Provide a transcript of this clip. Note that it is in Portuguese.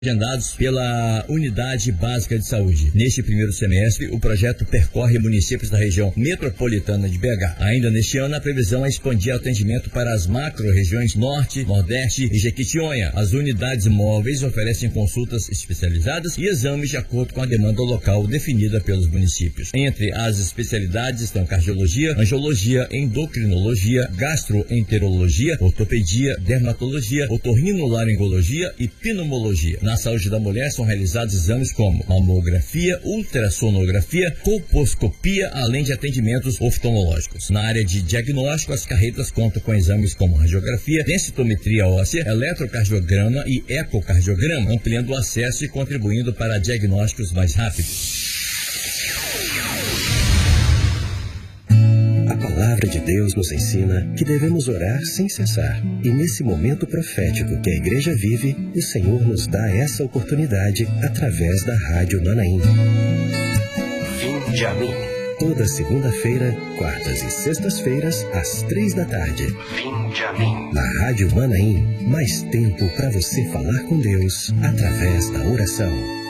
agendados pela Unidade Básica de Saúde. Neste primeiro semestre, o projeto percorre municípios da região metropolitana de BH. Ainda neste ano, a previsão é expandir o atendimento para as macro-regiões Norte, Nordeste e Jequitinhonha. As unidades móveis oferecem consultas especializadas e exames de acordo com a demanda local definida pelos municípios. Entre as especialidades estão cardiologia, angiologia, endocrinologia, gastroenterologia, ortopedia, dermatologia, otorrinolaringologia e pneumologia. Na saúde da mulher são realizados exames como mamografia, ultrassonografia, colposcopia, além de atendimentos oftalmológicos. Na área de diagnóstico, as carretas contam com exames como radiografia, densitometria óssea, eletrocardiograma e ecocardiograma, ampliando o acesso e contribuindo para diagnósticos mais rápidos. A palavra de Deus nos ensina que devemos orar sem cessar. E nesse momento profético que a igreja vive, o Senhor nos dá essa oportunidade através da Rádio Manaim. Vinde a mim. Toda segunda-feira, quartas e sextas-feiras, às 3 da tarde. Vinde a mim. Na Rádio Manaim, mais tempo para você falar com Deus através da oração.